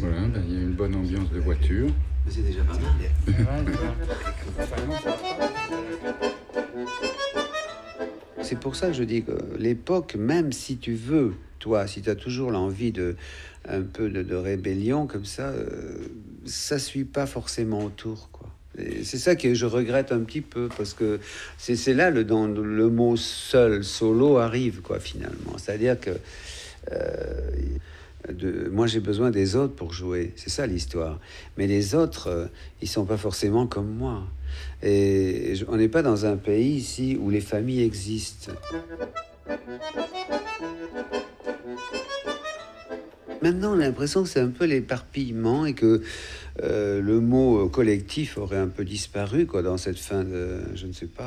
Voilà, ben, il y a une bonne ambiance de voiture. Mais c'est déjà pas mal. C'est pour ça que je dis que l'époque, même si tu veux, toi, si tu as toujours l'envie de un peu de rébellion comme ça suit pas forcément autour, quoi. Et c'est ça que je regrette un petit peu, parce que c'est là dans le mot seul, solo arrive, quoi, finalement. C'est-à-dire que moi j'ai besoin des autres pour jouer, c'est ça l'histoire. Mais les autres, ils sont pas forcément comme moi. Et on n'est pas dans un pays ici où les familles existent. Maintenant, on a l'impression que c'est un peu l'éparpillement et que le mot collectif aurait un peu disparu, quoi, dans cette fin de... Je ne sais pas...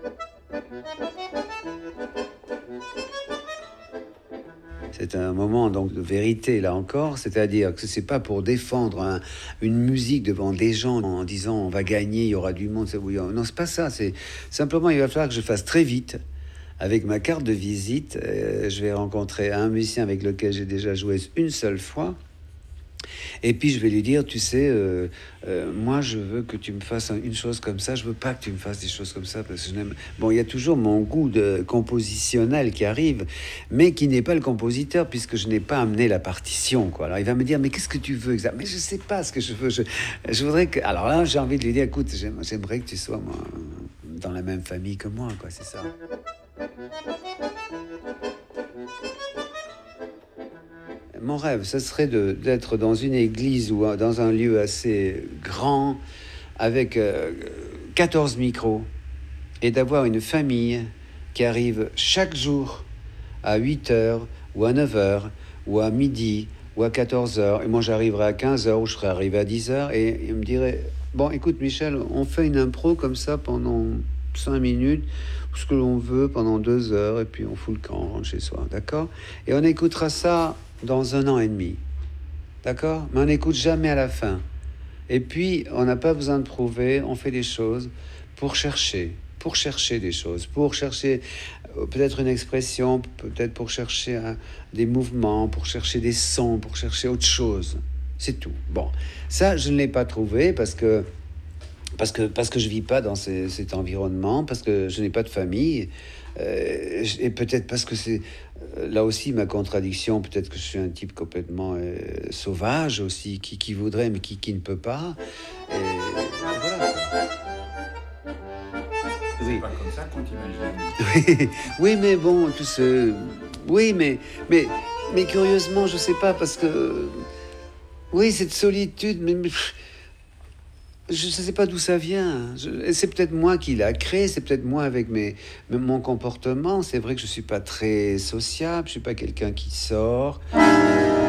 C'est un moment donc de vérité, là encore, c'est-à-dire que c'est pas pour défendre une musique devant des gens en disant on va gagner, il y aura du monde. Non, c'est pas ça. C'est simplement il va falloir que je fasse très vite. Avec ma carte de visite, je vais rencontrer un musicien avec lequel j'ai déjà joué une seule fois. Et puis je vais lui dire, tu sais, moi je veux que tu me fasses une chose comme ça, je veux pas que tu me fasses des choses comme ça, parce que je n'aime... Bon, il y a toujours mon goût de compositionnel qui arrive, mais qui n'est pas le compositeur, puisque je n'ai pas amené la partition, quoi. Alors il va me dire, mais qu'est-ce que tu veux exactement? Mais je sais pas ce que je veux, je voudrais que... Alors là, j'ai envie de lui dire, écoute, j'aimerais que tu sois moi, dans la même famille que moi, quoi, c'est ça. Mon rêve, ce serait d'être dans une église ou dans un lieu assez grand, avec 14 micros, et d'avoir une famille qui arrive chaque jour à 8h, ou à 9h, ou à midi, ou à 14h. Et moi, j'arriverai à 15h, ou je serai arrivé à 10h, et il me dirait, bon, écoute, Michel, on fait une impro comme ça pendant 5 minutes, ce que l'on veut, pendant 2 heures, et puis on fout le camp, on rentre chez soi, d'accord? Et on écoutera ça dans 1 an et demi, d'accord? Mais on n'écoute jamais à la fin. Et puis, on n'a pas besoin de prouver, on fait des choses pour chercher des choses, pour chercher peut-être une expression, peut-être pour chercher des mouvements, pour chercher des sons, pour chercher autre chose. C'est tout. Bon, ça, je ne l'ai pas trouvé parce que je vis pas dans cet environnement, parce que je n'ai pas de famille, et peut-être parce que c'est là aussi ma contradiction, peut-être que je suis un type complètement sauvage aussi, qui voudrait mais qui ne peut pas. Et voilà. Oui. C'est pas comme ça qu'on t'imagine. Oui, mais bon, tout ce... Oui, mais curieusement, je sais pas, parce que... Oui, cette solitude, mais je ne sais pas d'où ça vient. C'est peut-être moi qui l'a créé, c'est peut-être moi avec mon comportement. C'est vrai que je ne suis pas très sociable, je ne suis pas quelqu'un qui sort.